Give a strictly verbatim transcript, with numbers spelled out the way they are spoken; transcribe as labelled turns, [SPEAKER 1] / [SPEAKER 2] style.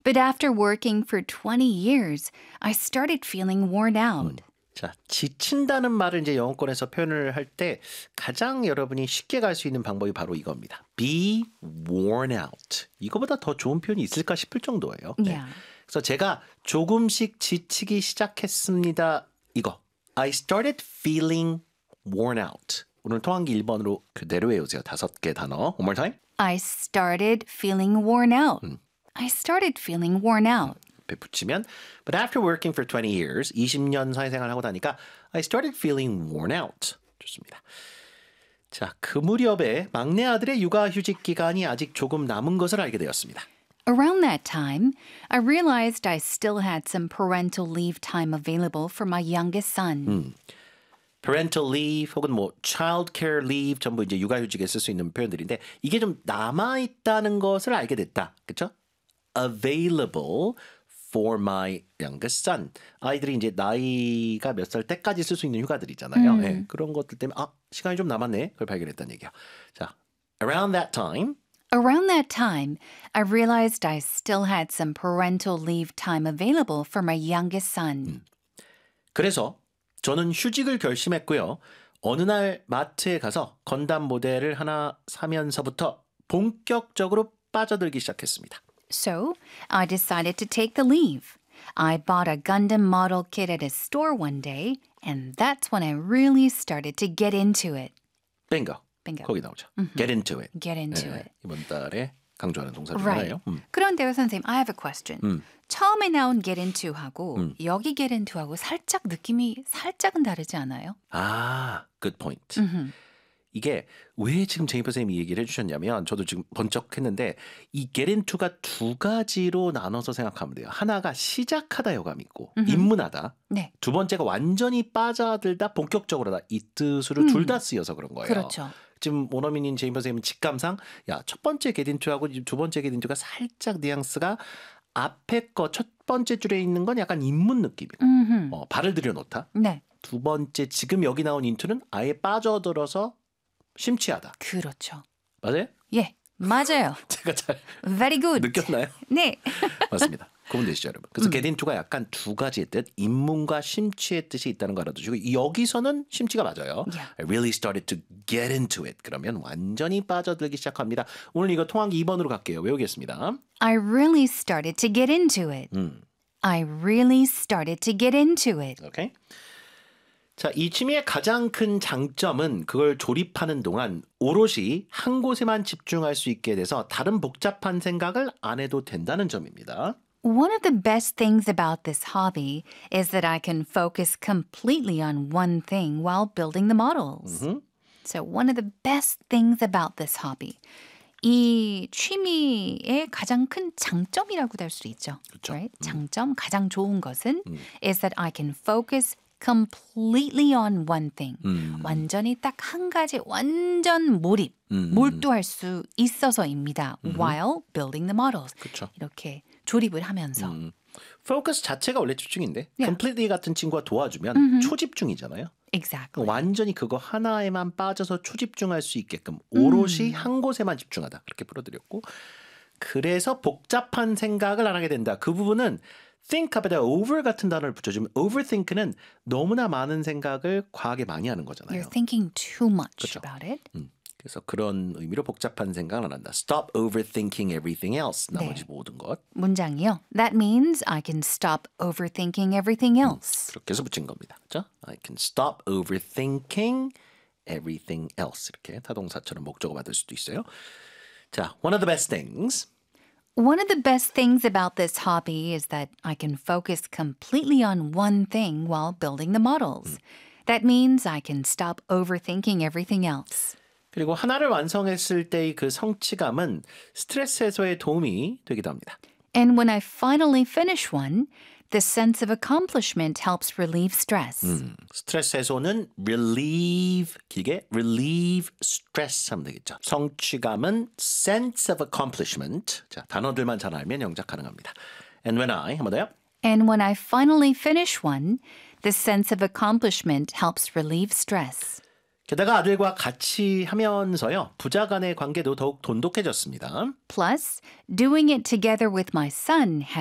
[SPEAKER 1] But after working for twenty years, I started feeling worn out.
[SPEAKER 2] 자, 지친다는 말을 이제 영어권에서 표현을 할 때 가장 여러분이 쉽게 갈 수 있는 방법이 바로 이겁니다. Be worn out. 이거보다 더 좋은 표현이 있을까 싶을 정도예요. 네.
[SPEAKER 1] Yeah.
[SPEAKER 2] 그래서 제가 조금씩 지치기 시작했습니다. 이거. I started feeling worn out. 오늘 통한기 일 번으로 그대로 외우세요. 다섯 개 단어. One more time.
[SPEAKER 1] I started feeling worn out.
[SPEAKER 2] 음.
[SPEAKER 1] I started feeling worn out.
[SPEAKER 2] 앞에 붙이면 But after working for twenty years, 이십 년 사회생활 하고 나니까 I started feeling worn out. 좋습니다. 자, 그 무렵에 막내 아들의 육아휴직 기간이 아직 조금 남은 것을 알게 되었습니다.
[SPEAKER 1] Around that time, I realized I still had some parental leave time available for my youngest son.
[SPEAKER 2] 음. parental leave 혹은 뭐 child care leave 전부 이제 육아휴직에 쓸 수 있는 표현들인데 이게 좀 남아 있다는 것을 알게 됐다. 그렇죠? available for my youngest son. 아이들이 이제 나이가 몇 살 때까지 쓸 수 있는 휴가들이잖아요.
[SPEAKER 1] 음.
[SPEAKER 2] 네, 그런 것들 때문에 아, 시간이 좀 남았네. 그걸 발견했다는 얘기야. 자, around that time
[SPEAKER 1] Around that time, I realized I still had some parental leave time available for my youngest son.
[SPEAKER 2] 그래서 저는 휴직을 결심했고요. 어느 날 마트에 가서 건담 모델을 하나 사면서부터 본격적으로 빠져들기 시작했습니다.
[SPEAKER 1] So, I decided to take the leave. I bought a Gundam model kit at a store one day, and that's when I really started to get into it.
[SPEAKER 2] 빙고.
[SPEAKER 1] Bingo.
[SPEAKER 2] 거기 나오죠. Get into it.
[SPEAKER 1] Get into
[SPEAKER 2] 네,
[SPEAKER 1] it.
[SPEAKER 2] 이번 달에 강조하는 동사 중
[SPEAKER 1] Right.
[SPEAKER 2] 하나예요. 음.
[SPEAKER 1] 그런데요, 선생님, I have a question.
[SPEAKER 2] 음.
[SPEAKER 1] 처음에 나온 get into하고
[SPEAKER 2] 음.
[SPEAKER 1] 여기 get into하고 살짝 느낌이 살짝은 다르지 않아요?
[SPEAKER 2] 아, good point.
[SPEAKER 1] 음흠.
[SPEAKER 2] 이게 왜 지금 제이퍼 선생님이 얘기를 해주셨냐면 저도 지금 번쩍했는데 이 get into가 두 가지로 나눠서 생각하면 돼요. 하나가 시작하다 여감 있고
[SPEAKER 1] 음흠.
[SPEAKER 2] 입문하다.
[SPEAKER 1] 네.
[SPEAKER 2] 두 번째가 완전히 빠져들다 본격적으로다. 이 뜻으로
[SPEAKER 1] 음.
[SPEAKER 2] 둘 다 쓰여서 그런 거예요.
[SPEAKER 1] 그렇죠.
[SPEAKER 2] 지금 원어민인 제이퍼 선생님은 직감상 야, 첫 번째 get into하고 두 번째 get into가 살짝 뉘앙스가 앞에 거 첫 번째 줄에 있는 건 약간 입문 느낌이고
[SPEAKER 1] 음흠.
[SPEAKER 2] 어, 발을 들여놓다.
[SPEAKER 1] 네.
[SPEAKER 2] 두 번째 지금 여기 나온 into는 아예 빠져들어서 심취하다.
[SPEAKER 1] 그렇죠.
[SPEAKER 2] 맞아요?
[SPEAKER 1] 예, 맞아요.
[SPEAKER 2] 제가 잘
[SPEAKER 1] Very good.
[SPEAKER 2] 느꼈나요?
[SPEAKER 1] 네.
[SPEAKER 2] 맞습니다. 그러면 되시죠, 여러분. 그래서
[SPEAKER 1] 음.
[SPEAKER 2] get into가 약간 두 가지의 뜻, 입문과 심취의 뜻이 있다는 거 알아두시고 여기서는 심취가 맞아요.
[SPEAKER 1] Yeah.
[SPEAKER 2] I really started to get into it. 그러면 완전히 빠져들기 시작합니다. 오늘 이거 통한기 이 번으로 갈게요. 외우겠습니다.
[SPEAKER 1] I really started to get into it.
[SPEAKER 2] 음,
[SPEAKER 1] I really started to get into it.
[SPEAKER 2] 오케이. 자, 이 취미의 가장 큰 장점은 그걸 조립하는 동안 오롯이 한 곳에만 집중할 수 있게 돼서 다른 복잡한 생각을 안 해도 된다는 점입니다.
[SPEAKER 1] One of the best things about this hobby is that I can focus completely on one thing while building the models.
[SPEAKER 2] 음.
[SPEAKER 1] So one of the best things about this hobby. 이 취미의 가장 큰 장점이라고도 할 수 있죠.
[SPEAKER 2] 그렇죠.
[SPEAKER 1] Right?
[SPEAKER 2] 음.
[SPEAKER 1] 장점, 가장 좋은 것은
[SPEAKER 2] 음.
[SPEAKER 1] is that I can focus completely on one thing.
[SPEAKER 2] 음.
[SPEAKER 1] 완전히 딱 한 가지 완전 몰입,
[SPEAKER 2] 음.
[SPEAKER 1] 몰두할 수 있어서입니다. While building the models.
[SPEAKER 2] 그렇죠.
[SPEAKER 1] 이렇게 조립을 하면서.
[SPEAKER 2] 음. focus 자체가 원래 집중인데
[SPEAKER 1] Yeah.
[SPEAKER 2] completely 같은 친구가 도와주면
[SPEAKER 1] 음흠.
[SPEAKER 2] 초집중이잖아요.
[SPEAKER 1] Exactly.
[SPEAKER 2] 완전히 그거 하나에만 빠져서 초집중할 수 있게끔 오롯이 한 곳에만 집중하다. 그렇게 풀어드렸고 그래서 복잡한 생각을 안 하게 된다. 그 부분은 think 앞에다 over 같은 단어를 붙여주면 overthink는 너무나 많은 생각을 과하게 많이 하는 거잖아요.
[SPEAKER 1] You're thinking too much
[SPEAKER 2] 그렇죠.
[SPEAKER 1] about it.
[SPEAKER 2] 음, 그래서 그런 의미로 복잡한 생각을 안 한다. Stop overthinking everything else. 나머지
[SPEAKER 1] 네.
[SPEAKER 2] 모든 것.
[SPEAKER 1] 문장이요. That means I can stop overthinking everything else.
[SPEAKER 2] 그렇게 해서 붙인 겁니다. 그렇죠? I can stop overthinking everything else. 이렇게 타동사처럼 목적어 받을 수도 있어요. 자, one of the best things.
[SPEAKER 1] One of the best things about this hobby is that I can focus completely on one thing while building the models. That means I can stop overthinking everything else.
[SPEAKER 2] 그리고 하나를 완성했을 때의 그 성취감은 스트레스 해소에 도움이 되기도 합니다.
[SPEAKER 1] And when I finally finish one, the sense of accomplishment helps relieve stress.
[SPEAKER 2] 음, 스트레스 해소는 relieve, 길게 relieve stress 하면 되겠죠. 성취감은 sense of accomplishment. 자, 단어들만 잘 알면 영작 가능합니다. And when I, 한번 더요.
[SPEAKER 1] And when I finally finish one, the sense of accomplishment helps relieve stress.
[SPEAKER 2] 게다가 아들과 같이 하면서요. 부자 간의 관계도 더욱 돈독해졌습니다.
[SPEAKER 1] Plus, doing it together with my son